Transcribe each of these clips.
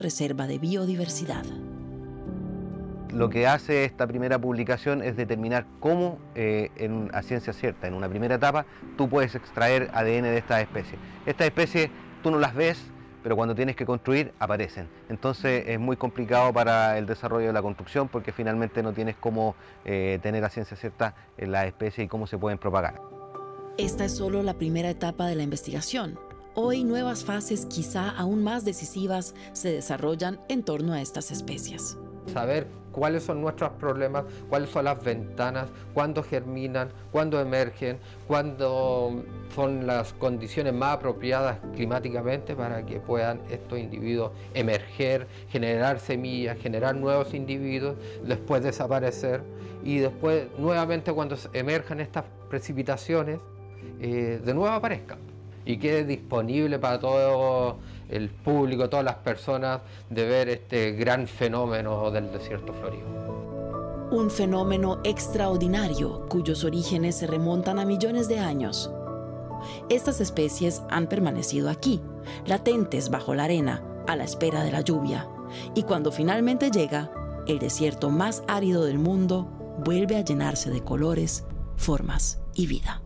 reserva de biodiversidad. Lo que hace esta primera publicación es determinar cómo, a ciencia cierta, en una primera etapa, tú puedes extraer ADN de estas especies. Estas especies tú no las ves, pero cuando tienes que construir, aparecen. Entonces es muy complicado para el desarrollo de la construcción porque finalmente no tienes cómo tener a ciencia cierta las especies y cómo se pueden propagar. Esta es solo la primera etapa de la investigación. Hoy nuevas fases, quizá aún más decisivas, se desarrollan en torno a estas especies. Saber cuáles son nuestros problemas, cuáles son las ventanas, cuándo germinan, cuándo emergen, cuándo son las condiciones más apropiadas climáticamente para que puedan estos individuos emerger, generar semillas, generar nuevos individuos, después desaparecer y después nuevamente cuando emerjan estas precipitaciones, de nuevo aparezcan y quede disponible para todo el público, todas las personas, de ver este gran fenómeno del desierto florido. Un fenómeno extraordinario cuyos orígenes se remontan a millones de años. Estas especies han permanecido aquí, latentes bajo la arena, a la espera de la lluvia. Y cuando finalmente llega, el desierto más árido del mundo vuelve a llenarse de colores, formas y vida.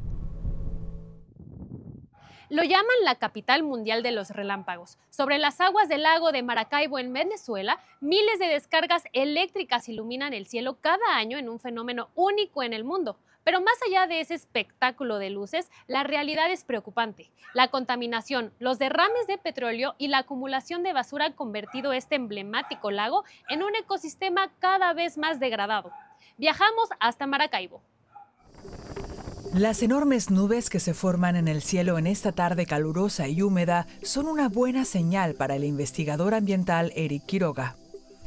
Lo llaman la capital mundial de los relámpagos. Sobre las aguas del lago de Maracaibo en Venezuela, miles de descargas eléctricas iluminan el cielo cada año en un fenómeno único en el mundo. Pero más allá de ese espectáculo de luces, la realidad es preocupante. La contaminación, los derrames de petróleo y la acumulación de basura han convertido este emblemático lago en un ecosistema cada vez más degradado. Viajamos hasta Maracaibo. Las enormes nubes que se forman en el cielo en esta tarde calurosa y húmeda son una buena señal para el investigador ambiental Eric Quiroga.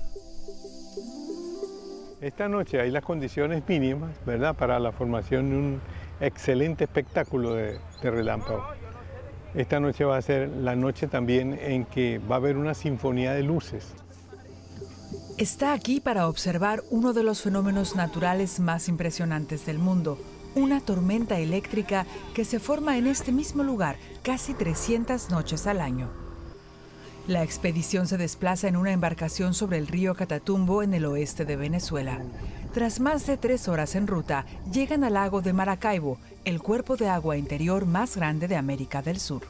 Esta noche hay las condiciones mínimas, ¿verdad?, para la formación de un excelente espectáculo de relámpago. Esta noche va a ser la noche también en que va a haber una sinfonía de luces. Está aquí para observar uno de los fenómenos naturales más impresionantes del mundo, una tormenta eléctrica que se forma en este mismo lugar casi 300 noches al año. La expedición se desplaza en una embarcación sobre el río Catatumbo en el oeste de Venezuela. Tras más de 3 horas en ruta, llegan al lago de Maracaibo, el cuerpo de agua interior más grande de América del Sur.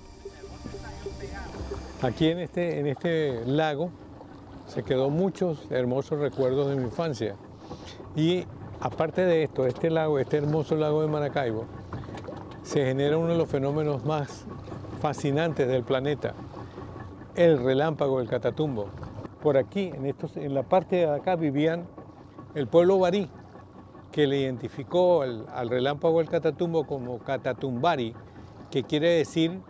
Aquí en este lago se quedó muchos hermosos recuerdos de mi infancia. Y aparte de esto, este lago, este hermoso lago de Maracaibo, se genera uno de los fenómenos más fascinantes del planeta, el relámpago del Catatumbo. Por aquí, en la parte de acá, vivían el pueblo barí, que le identificó al relámpago del Catatumbo como Catatumbari, que quiere decir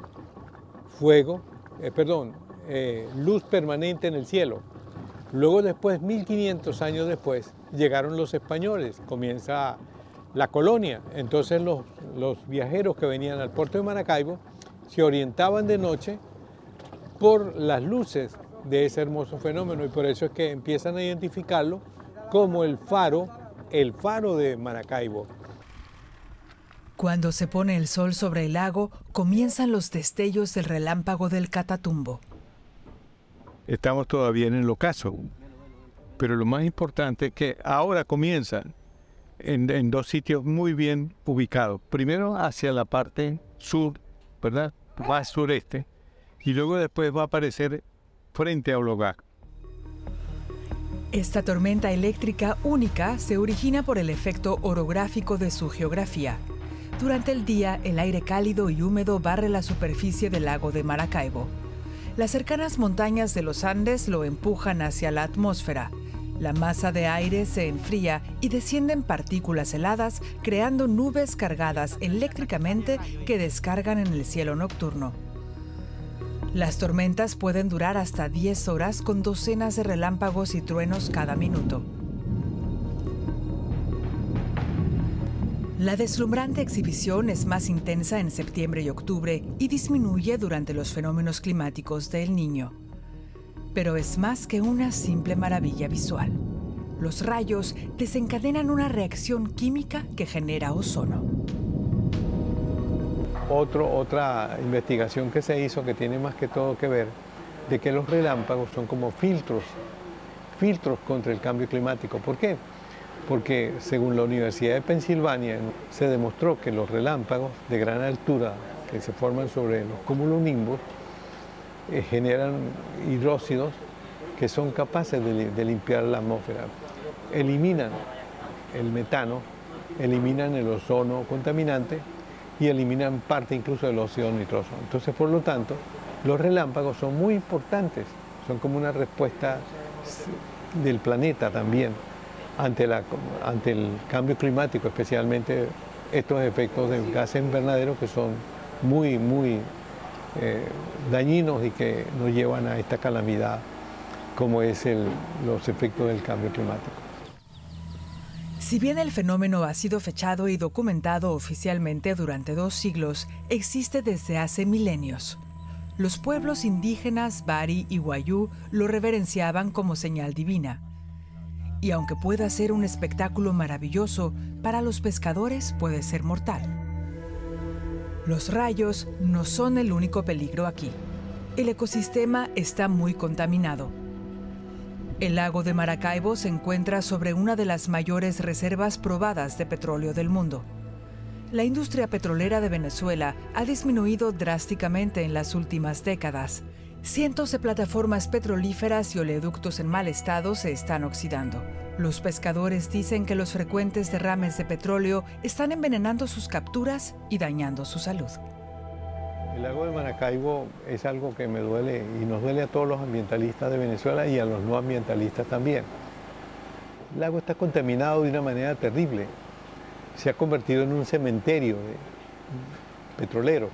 luz permanente en el cielo. Luego después, 1500 años después, llegaron los españoles, comienza la colonia. Entonces los viajeros que venían al puerto de Maracaibo se orientaban de noche por las luces de ese hermoso fenómeno y por eso es que empiezan a identificarlo como el faro de Maracaibo. Cuando se pone el sol sobre el lago, comienzan los destellos del relámpago del Catatumbo. Estamos todavía en el ocaso, pero lo más importante es que ahora comienzan en 2 sitios muy bien ubicados. Primero hacia la parte sur, ¿verdad? Va sureste, y luego después va a aparecer frente a Ologá. Esta tormenta eléctrica única se origina por el efecto orográfico de su geografía. Durante el día, el aire cálido y húmedo barre la superficie del lago de Maracaibo. Las cercanas montañas de los Andes lo empujan hacia la atmósfera. La masa de aire se enfría y descienden partículas heladas, creando nubes cargadas eléctricamente que descargan en el cielo nocturno. Las tormentas pueden durar hasta 10 horas con docenas de relámpagos y truenos cada minuto. La deslumbrante exhibición es más intensa en septiembre y octubre y disminuye durante los fenómenos climáticos del Niño. Pero es más que una simple maravilla visual. Los rayos desencadenan una reacción química que genera ozono. Otra investigación que se hizo que tiene más que todo que ver de que los relámpagos son como filtros contra el cambio climático. ¿Por qué? Porque según la Universidad de Pensilvania se demostró que los relámpagos de gran altura que se forman sobre los cumulonimbus generan hidróxidos que son capaces de limpiar la atmósfera. Eliminan el metano, eliminan el ozono contaminante y eliminan parte incluso del óxido nitroso. Entonces, por lo tanto, los relámpagos son muy importantes, son como una respuesta del planeta también ante el cambio climático, especialmente estos efectos de gases invernadero que son muy dañinos y que nos llevan a esta calamidad como es los efectos del cambio climático. Si bien el fenómeno ha sido fechado y documentado oficialmente durante 2 siglos, existe desde hace milenios. Los pueblos indígenas Bari y Wayuu lo reverenciaban como señal divina. Y aunque pueda ser un espectáculo maravilloso, para los pescadores puede ser mortal. Los rayos no son el único peligro aquí. El ecosistema está muy contaminado. El lago de Maracaibo se encuentra sobre una de las mayores reservas probadas de petróleo del mundo. La industria petrolera de Venezuela ha disminuido drásticamente en las últimas décadas. Cientos de plataformas petrolíferas y oleoductos en mal estado se están oxidando. Los pescadores dicen que los frecuentes derrames de petróleo están envenenando sus capturas y dañando su salud. El lago de Maracaibo es algo que me duele y nos duele a todos los ambientalistas de Venezuela y a los no ambientalistas también. El lago está contaminado de una manera terrible. Se ha convertido en un cementerio petrolero.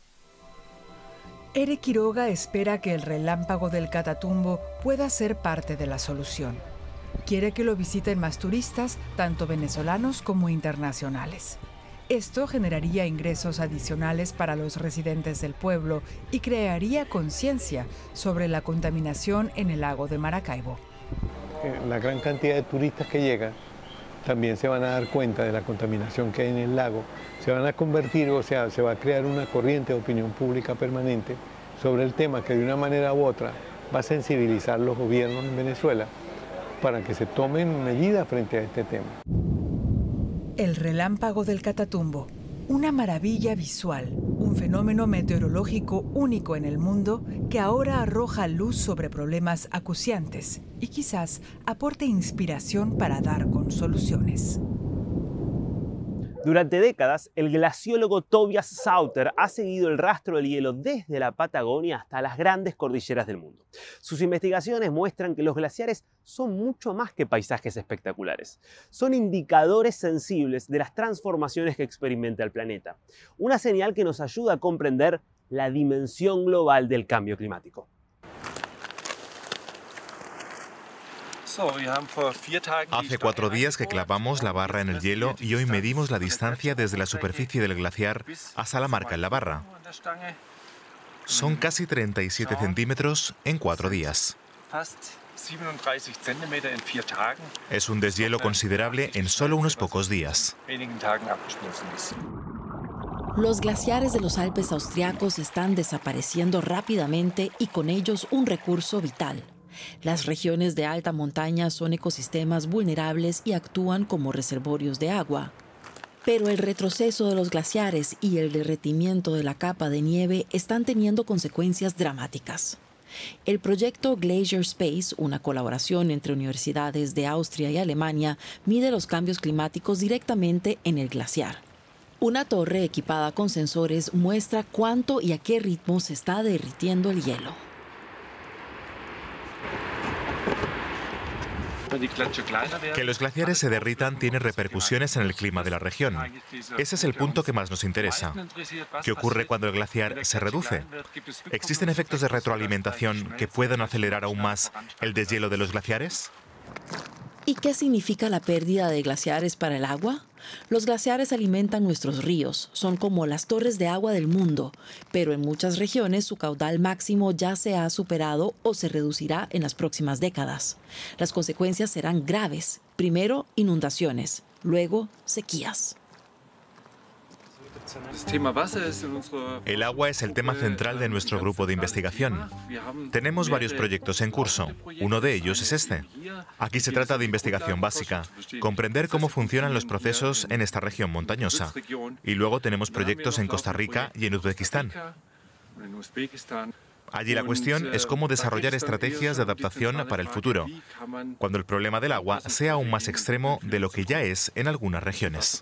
Eric Quiroga espera que el relámpago del Catatumbo pueda ser parte de la solución. Quiere que lo visiten más turistas, tanto venezolanos como internacionales. Esto generaría ingresos adicionales para los residentes del pueblo y crearía conciencia sobre la contaminación en el lago de Maracaibo. La gran cantidad de turistas que llegan también se van a dar cuenta de la contaminación que hay en el lago. Se van a convertir, o sea, se va a crear una corriente de opinión pública permanente sobre el tema que de una manera u otra va a sensibilizar los gobiernos en Venezuela para que se tomen medidas frente a este tema. El relámpago del Catatumbo, una maravilla visual, un fenómeno meteorológico único en el mundo que ahora arroja luz sobre problemas acuciantes y quizás aporte inspiración para dar con soluciones. Durante décadas, el glaciólogo Tobias Sauter ha seguido el rastro del hielo desde la Patagonia hasta las grandes cordilleras del mundo. Sus investigaciones muestran que los glaciares son mucho más que paisajes espectaculares. Son indicadores sensibles de las transformaciones que experimenta el planeta. Una señal que nos ayuda a comprender la dimensión global del cambio climático. Hace 4 días que clavamos la barra en el hielo y hoy medimos la distancia desde la superficie del glaciar hasta la marca en la barra. Son casi 37 centímetros en 4 días. Es un deshielo considerable en solo unos pocos días. Los glaciares de los Alpes austriacos están desapareciendo rápidamente y con ellos un recurso vital. Las regiones de alta montaña son ecosistemas vulnerables y actúan como reservorios de agua. Pero el retroceso de los glaciares y el derretimiento de la capa de nieve están teniendo consecuencias dramáticas. El proyecto Glacier Space, una colaboración entre universidades de Austria y Alemania, mide los cambios climáticos directamente en el glaciar. Una torre equipada con sensores muestra cuánto y a qué ritmo se está derritiendo el hielo. Que los glaciares se derritan tiene repercusiones en el clima de la región. Ese es el punto que más nos interesa. ¿Qué ocurre cuando el glaciar se reduce? ¿Existen efectos de retroalimentación que puedan acelerar aún más el deshielo de los glaciares? ¿Y qué significa la pérdida de glaciares para el agua? Los glaciares alimentan nuestros ríos, son como las torres de agua del mundo, pero en muchas regiones su caudal máximo ya se ha superado o se reducirá en las próximas décadas. Las consecuencias serán graves. Primero, inundaciones, luego, sequías. El agua es el tema central de nuestro grupo de investigación. Tenemos varios proyectos en curso. Uno de ellos es este. Aquí se trata de investigación básica, comprender cómo funcionan los procesos en esta región montañosa. Y luego tenemos proyectos en Costa Rica y en Uzbekistán. Allí la cuestión es cómo desarrollar estrategias de adaptación para el futuro, cuando el problema del agua sea aún más extremo de lo que ya es en algunas regiones.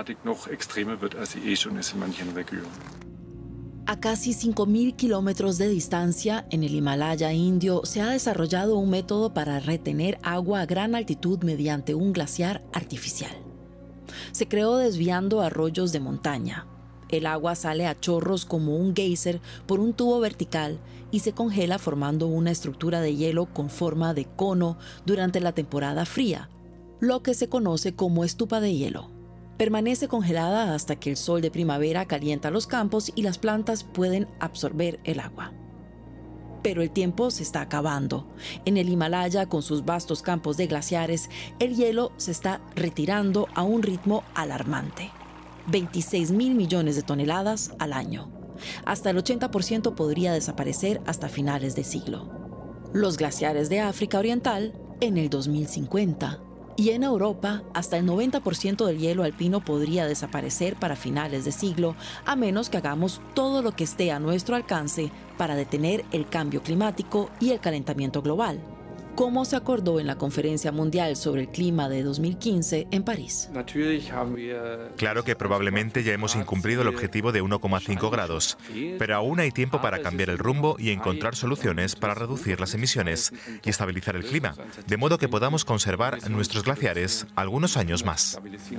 A casi 5.000 kilómetros de distancia, en el Himalaya indio, se ha desarrollado un método para retener agua a gran altitud mediante un glaciar artificial. Se creó desviando arroyos de montaña. El agua sale a chorros como un geyser por un tubo vertical y se congela formando una estructura de hielo con forma de cono durante la temporada fría, lo que se conoce como estupa de hielo. Permanece congelada hasta que el sol de primavera calienta los campos y las plantas pueden absorber el agua. Pero el tiempo se está acabando. En el Himalaya, con sus vastos campos de glaciares, el hielo se está retirando a un ritmo alarmante. 26.000 millones de toneladas al año. Hasta el 80% podría desaparecer hasta finales de siglo. Los glaciares de África Oriental en el 2050. Y en Europa, hasta el 90% del hielo alpino podría desaparecer para finales de siglo, a menos que hagamos todo lo que esté a nuestro alcance para detener el cambio climático y el calentamiento global, como se acordó en la Conferencia Mundial sobre el Clima de 2015 en París. Claro que probablemente ya hemos incumplido el objetivo de 1,5 grados, pero aún hay tiempo para cambiar el rumbo y encontrar soluciones para reducir las emisiones y estabilizar el clima, de modo que podamos conservar nuestros glaciares algunos años más.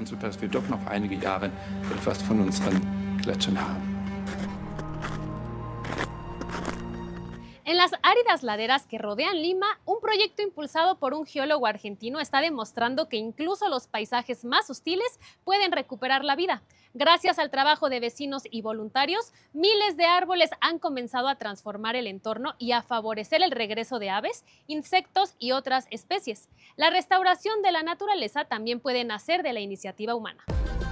En las áridas laderas que rodean Lima, un proyecto impulsado por un geólogo argentino está demostrando que incluso los paisajes más hostiles pueden recuperar la vida. Gracias al trabajo de vecinos y voluntarios, miles de árboles han comenzado a transformar el entorno y a favorecer el regreso de aves, insectos y otras especies. La restauración de la naturaleza también puede nacer de la iniciativa humana.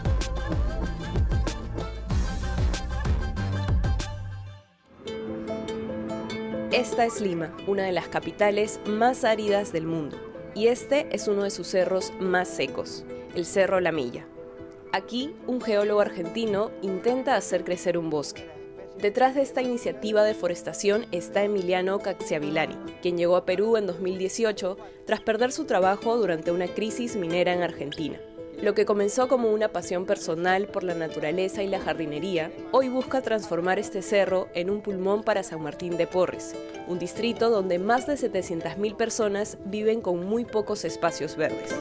Esta es Lima, una de las capitales más áridas del mundo, y este es uno de sus cerros más secos, el Cerro La Milla. Aquí, un geólogo argentino intenta hacer crecer un bosque. Detrás de esta iniciativa de forestación está Emiliano Cacciavillani, quien llegó a Perú en 2018 tras perder su trabajo durante una crisis minera en Argentina. Lo que comenzó como una pasión personal por la naturaleza y la jardinería, hoy busca transformar este cerro en un pulmón para San Martín de Porres, un distrito donde más de 700.000 personas viven con muy pocos espacios verdes.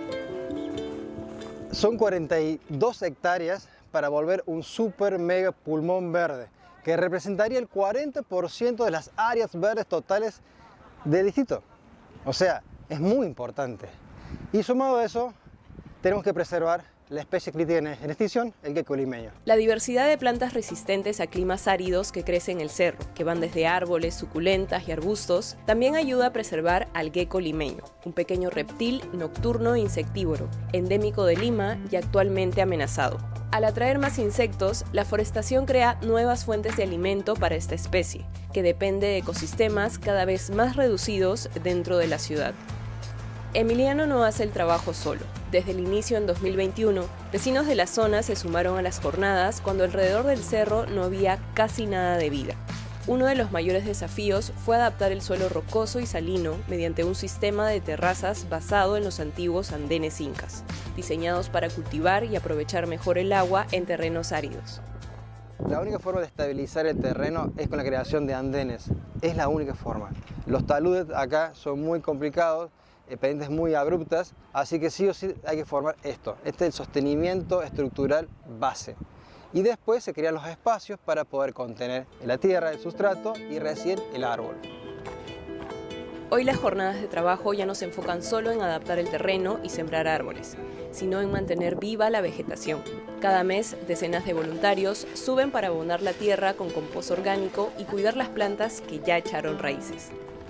Son 42 hectáreas para volver un super mega pulmón verde, que representaría el 40% de las áreas verdes totales del distrito. O sea, es muy importante. Y sumado a eso, tenemos que preservar la especie crítica en extinción, el gecko limeño. La diversidad de plantas resistentes a climas áridos que crece en el cerro, que van desde árboles, suculentas y arbustos, también ayuda a preservar al gecko limeño, un pequeño reptil nocturno e insectívoro, endémico de Lima y actualmente amenazado. Al atraer más insectos, la forestación crea nuevas fuentes de alimento para esta especie, que depende de ecosistemas cada vez más reducidos dentro de la ciudad. Emiliano no hace el trabajo solo. Desde el inicio en 2021, vecinos de la zona se sumaron a las jornadas cuando alrededor del cerro no había casi nada de vida. Uno de los mayores desafíos fue adaptar el suelo rocoso y salino mediante un sistema de terrazas basado en los antiguos andenes incas, diseñados para cultivar y aprovechar mejor el agua en terrenos áridos. La única forma de estabilizar el terreno es con la creación de andenes. Es la única forma. Los taludes acá son muy complicados, pendientes muy abruptas, así que sí o sí hay que formar esto. Este es el sostenimiento estructural base. Y después se crean los espacios para poder contener la tierra, el sustrato y recién el árbol. Hoy las jornadas de trabajo ya no se enfocan solo en adaptar el terreno y sembrar árboles, sino en mantener viva la vegetación. Cada mes, decenas de voluntarios suben para abonar la tierra con compost orgánico y cuidar las plantas que ya echaron raíces.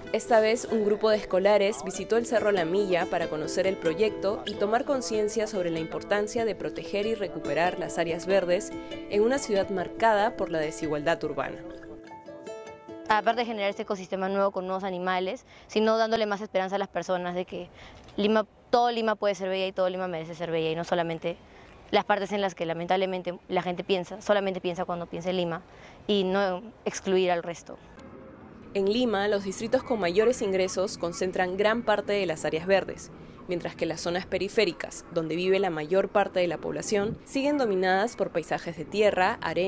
Esta vez, un grupo de escolares visitó el Cerro La Milla para conocer el proyecto y tomar conciencia sobre la importancia de proteger y recuperar las áreas verdes en una ciudad marcada por la desigualdad urbana. Aparte de generar este ecosistema nuevo con nuevos animales, sino dándole más esperanza a las personas de que todo Lima puede ser bella y todo Lima merece ser bella, y no solamente las partes en las que lamentablemente la gente solamente piensa cuando piensa en Lima, y no excluir al resto. En Lima, los distritos con mayores ingresos concentran gran parte de las áreas verdes, mientras que las zonas periféricas, donde vive la mayor parte de la población, siguen dominadas por paisajes de tierra, arena,